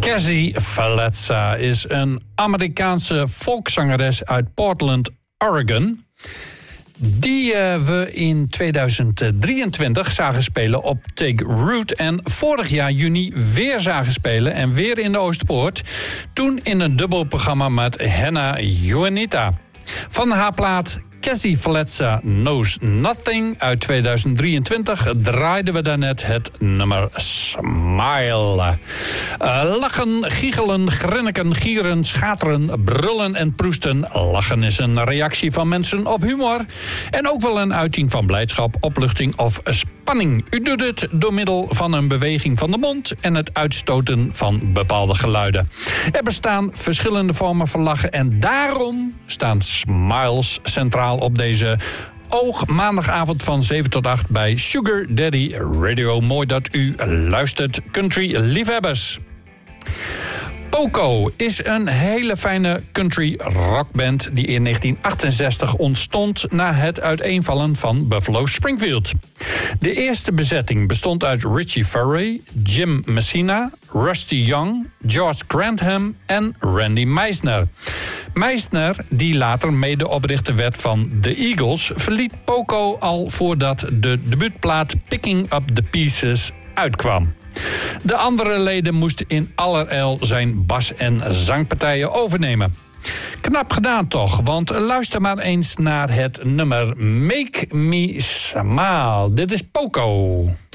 Cassie Fallezza is een Amerikaanse folkzangeres uit Portland, Oregon, die we in 2023 zagen spelen op Take Root en vorig jaar juni weer zagen spelen en weer in de Oostpoort, toen in een dubbelprogramma met Hannah Juanita. Van haar plaat Cassie Fallezza Knows Nothing uit 2023 draaiden we daarnet het nummer Smile. Lachen, giechelen, grinniken, gieren, schateren, brullen en proesten. Lachen is een reactie van mensen op humor en ook wel een uiting van blijdschap, opluchting of spanning. U doet het door middel van een beweging van de mond en het uitstoten van bepaalde geluiden. Er bestaan verschillende vormen van lachen en daarom staan smiles centraal op deze maandagavond van 7 tot 8 bij Sugar Daddy Radio. Mooi dat u luistert, country liefhebbers. Poco is een hele fijne country rockband die in 1968 ontstond na het uiteenvallen van Buffalo Springfield. De eerste bezetting bestond uit Richie Furay, Jim Messina, Rusty Young, George Grantham en Randy Meisner. Meisner, die later medeoprichter werd van The Eagles, verliet Poco al voordat de debuutplaat Picking Up the Pieces uitkwam. De andere leden moesten in allerijl zijn bas- en zangpartijen overnemen. Knap gedaan toch, want luister maar eens naar het nummer Make Me Smile. Dit is Poco.